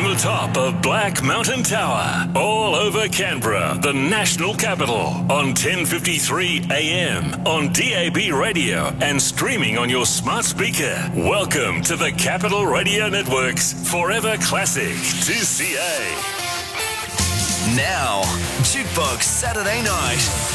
the top of Black Mountain Tower, all over Canberra, the national capital, on 1053 AM, on DAB radio, and streaming on your smart speaker. Welcome to the Capital Radio Network's Forever Classic 2CA. Now, Jukebox Saturday Night